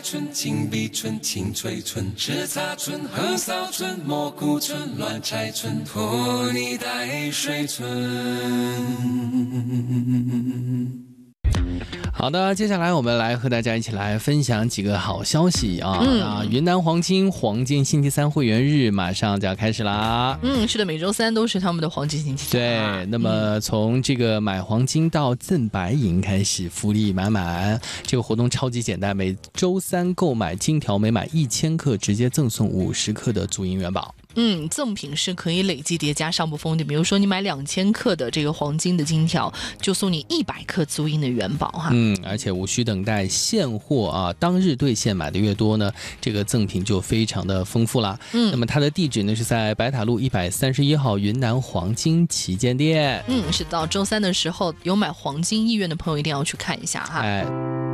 春、金碧春、青翠春、叱咤春、横扫春、蘑菇春、乱柴春、拖泥带水春。 好的，接下来我们来和大家一起来分享几个好消息啊！云南黄金星期三会员日马上就要开始啦。 是的，每周三都是他们的黄金星期三。 对，那么从这个买黄金到赠白银开始，福利满满。这个活动超级简单，每周三购买金条，每买1000克直接赠送50克的足银元宝。 赠品是可以累计叠加上不封的，比如说你买2000克的这个黄金的金条，就送你100克足银的元宝哈。 而且无需等待现货啊，当日兑现，买的越多呢，这个赠品就非常的丰富啦。那么它的地址呢是在白塔路131号云南黄金旗舰店。 是到周三的时候，有买黄金意愿的朋友一定要去看一下哈。